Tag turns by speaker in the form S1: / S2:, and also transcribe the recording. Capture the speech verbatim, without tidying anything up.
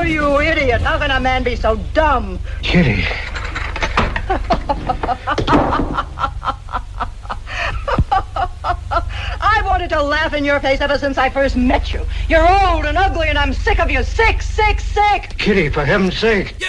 S1: Oh, you idiot. How can a man be so dumb?
S2: Kitty.
S1: I wanted to laugh in your face ever since I first met you. You're old and ugly, and I'm sick of you. Sick, sick, sick.
S2: Kitty, for heaven's sake.